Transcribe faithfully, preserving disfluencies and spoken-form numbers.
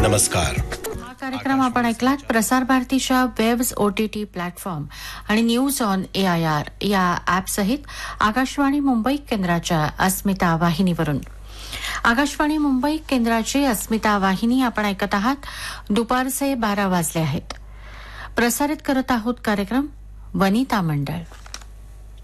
नमस्कार. हा कार्यक्रम आपण ऐकलात प्रसार भारतीच्या वेब्स ओटीटी प्लॅटफॉर्म आणि news on A I R या ॲप सहित आकाशवाणी मुंबई केंद्राच्या अस्मिता वाहिनीवरून. आकाशवाणी मुंबई केंद्राची अस्मिता वाहिनी आपण ऐकत आहात. दुपारचे बारा वाजले आहेत. प्रसारित करत आहोत कार्यक्रम वनिता मंडळ.